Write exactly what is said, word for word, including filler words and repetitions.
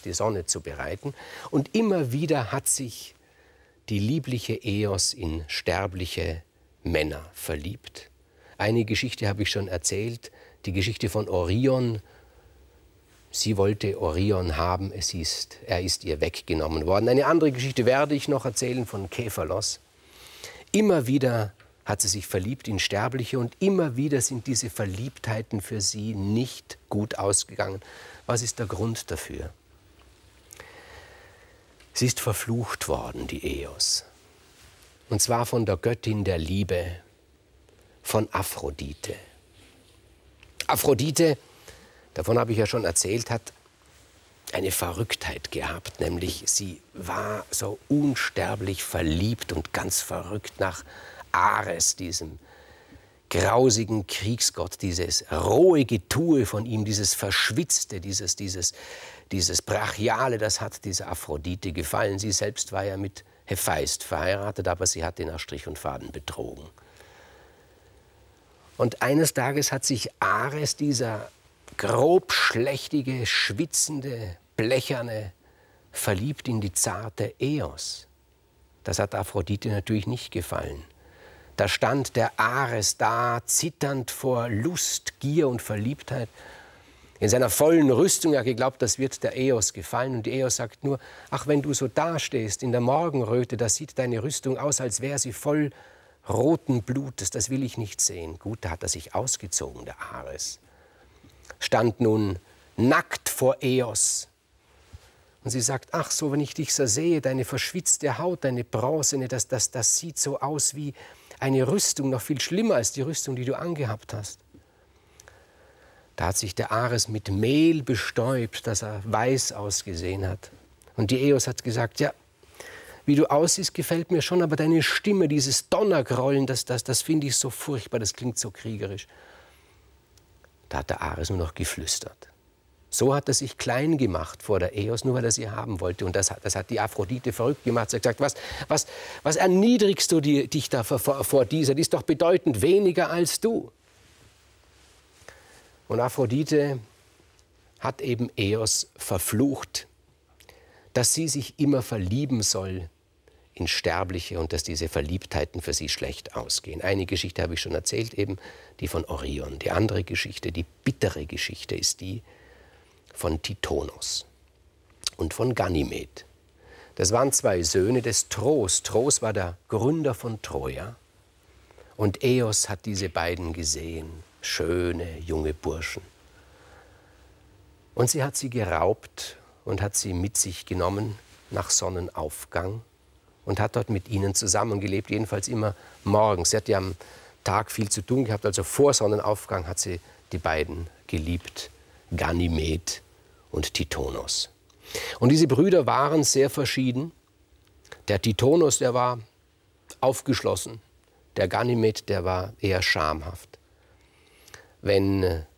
die Sonne zu bereiten. Und immer wieder hat sich die liebliche Eos in sterbliche Männer verliebt. Eine Geschichte habe ich schon erzählt, die Geschichte von Orion. Sie wollte Orion haben, es ist, er ist ihr weggenommen worden. Eine andere Geschichte werde ich noch erzählen von Kephalos. Immer wieder hat sie sich verliebt in Sterbliche und immer wieder sind diese Verliebtheiten für sie nicht gut ausgegangen. Was ist der Grund dafür? Sie ist verflucht worden, die Eos. Und zwar von der Göttin der Liebe, von Aphrodite. Aphrodite, davon habe ich ja schon erzählt, hat eine Verrücktheit gehabt, nämlich sie war so unsterblich verliebt und ganz verrückt nach Ares, diesem grausigen Kriegsgott, dieses rohe Getue von ihm, dieses Verschwitzte, dieses, dieses, dieses Brachiale, das hat dieser Aphrodite gefallen. Sie selbst war ja mit Hephaist verheiratet, aber sie hat ihn nach Strich und Faden betrogen. Und eines Tages hat sich Ares, dieser grobschlächtige, schwitzende, blecherne, verliebt in die zarte Eos. Das hat Aphrodite natürlich nicht gefallen. Da stand der Ares da, zitternd vor Lust, Gier und Verliebtheit. In seiner vollen Rüstung, er hat geglaubt, das wird der Eos gefallen. Und die Eos sagt nur, ach, wenn du so dastehst in der Morgenröte, da sieht deine Rüstung aus, als wäre sie voll roten Blutes. Das will ich nicht sehen. Gut, da hat er sich ausgezogen, der Ares. Stand nun nackt vor Eos. Und sie sagt, ach so, wenn ich dich so sehe, deine verschwitzte Haut, deine bronzene, das, das, das sieht so aus wie eine Rüstung, noch viel schlimmer als die Rüstung, die du angehabt hast. Da hat sich der Ares mit Mehl bestäubt, dass er weiß ausgesehen hat. Und die Eos hat gesagt, ja, wie du aussiehst, gefällt mir schon, aber deine Stimme, dieses Donnergrollen, das, das, das finde ich so furchtbar, das klingt so kriegerisch. Da hat der Ares nur noch geflüstert. So hat er sich klein gemacht vor der Eos, nur weil er sie haben wollte. Und das hat, das hat die Aphrodite verrückt gemacht. Sie hat gesagt, was, was, was erniedrigst du die, dich da vor, vor dieser? Die ist doch bedeutend weniger als du. Und Aphrodite hat eben Eos verflucht, dass sie sich immer verlieben soll in Sterbliche und dass diese Verliebtheiten für sie schlecht ausgehen. Eine Geschichte habe ich schon erzählt, eben die von Orion. Die andere Geschichte, die bittere Geschichte, ist die von Tithonus und von Ganymed. Das waren zwei Söhne des Tros. Tros war der Gründer von Troja. Und Eos hat diese beiden gesehen, schöne junge Burschen. Und sie hat sie geraubt und hat sie mit sich genommen nach Sonnenaufgang und hat dort mit ihnen zusammengelebt, jedenfalls immer morgens. Sie hat ja am Tag viel zu tun gehabt, also vor Sonnenaufgang hat sie die beiden geliebt, Ganymed und Tithonus. Und diese Brüder waren sehr verschieden. Der Tithonus, der war aufgeschlossen, der Ganymed, der war eher schamhaft. Wenn